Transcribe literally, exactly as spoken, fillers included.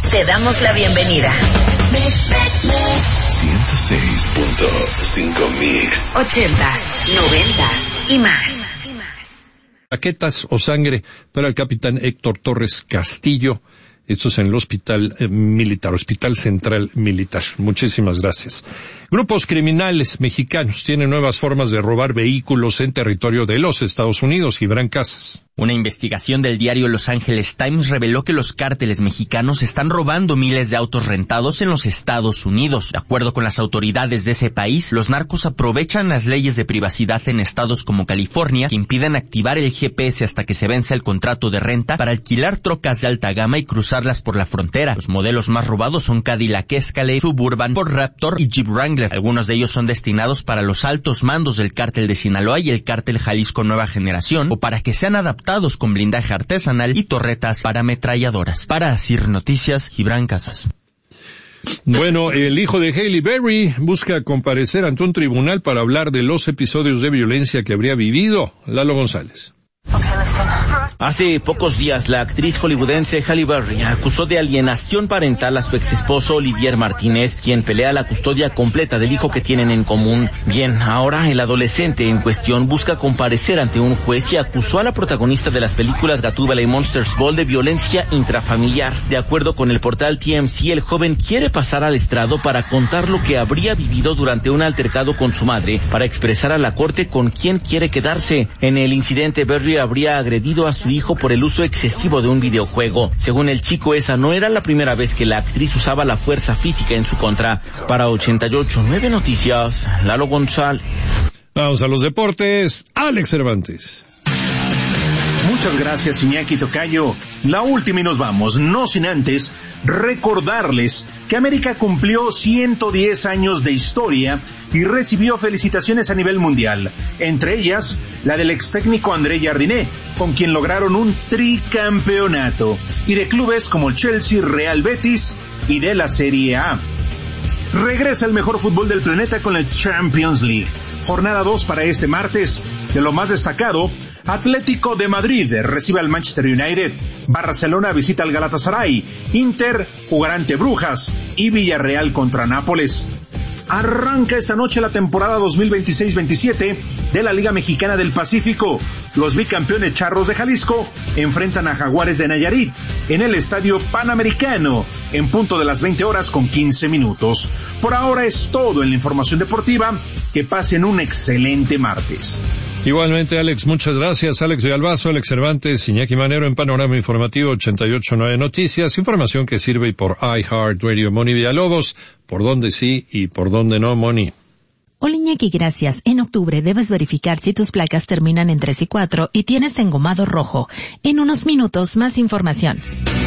Te damos la bienvenida. ciento seis punto cinco Mix. Ochentas, noventas y más. Plaquetas o sangre para el capitán Héctor Torres Castillo. Esto es en el Hospital eh, Militar, Hospital Central Militar. Muchísimas gracias. Grupos criminales mexicanos tienen nuevas formas de robar vehículos en territorio de los Estados Unidos. Gibran Casas. Una investigación del diario Los Angeles Times reveló que los cárteles mexicanos están robando miles de autos rentados en los Estados Unidos. De acuerdo con las autoridades de ese país, los narcos aprovechan las leyes de privacidad en estados como California que impiden activar el G P S hasta que se venza el contrato de renta para alquilar trocas de alta gama y cruzarlas por la frontera. Los modelos más robados son Cadillac Escalade, Suburban, Ford Raptor y Jeep Wrangler. Algunos de ellos son destinados para los altos mandos del cártel de Sinaloa y el cártel Jalisco Nueva Generación o para que sean adaptados con blindaje artesanal y torretas para ametralladoras. Para Asir Noticias, Gibran Casas. Bueno, el hijo de Halle Berry busca comparecer ante un tribunal para hablar de los episodios de violencia que habría vivido. Lalo González. Hace pocos días, la actriz hollywoodense Halle Berry acusó de alienación parental a su exesposo Olivier Martínez, quien pelea la custodia completa del hijo que tienen en común. Bien, ahora el adolescente en cuestión busca comparecer ante un juez y acusó a la protagonista de las películas Gatúbela y Monsters Ball de violencia intrafamiliar. De acuerdo con el portal T M C, el joven quiere pasar al estrado para contar lo que habría vivido durante un altercado con su madre, para expresar a la corte con quién quiere quedarse. En el incidente, Berry habría agredido a su hijo por el uso excesivo de un videojuego. Según el chico, esa no era la primera vez que la actriz usaba la fuerza física en su contra. Para ochenta y ocho punto nueve Noticias, Lalo González. Vamos a los deportes. Alex Cervantes. Muchas gracias, Iñaki Tocayo. La última y nos vamos, no sin antes recordarles que América cumplió ciento diez años de historia y recibió felicitaciones a nivel mundial, entre ellas la del ex técnico André Jardiné, con quien lograron un tricampeonato, y de clubes como el Chelsea, Real Betis y de la Serie A. Regresa el mejor fútbol del planeta con la Champions League. Jornada dos para este martes. De lo más destacado, Atlético de Madrid recibe al Manchester United, Barcelona visita al Galatasaray, Inter jugará ante Brujas y Villarreal contra Nápoles. Arranca esta noche la temporada dos mil veintiséis veintisiete de la Liga Mexicana del Pacífico. Los bicampeones Charros de Jalisco enfrentan a Jaguares de Nayarit en el Estadio Panamericano en punto de las veinte horas con quince minutos. Por ahora es todo en la información deportiva. Que pasen un excelente martes. Igualmente, Alex, muchas gracias. Alex Villalbazo, Alex Cervantes, Iñaki Manero en Panorama Informativo ochenta y ocho punto nueve Noticias. Información que sirve por iHeartRadio. Moni Villalobos, por dónde sí y por dónde no, Moni. Hola, Iñaki, gracias. En octubre debes verificar si tus placas terminan en tres y cuatro y tienes engomado rojo. En unos minutos, más información.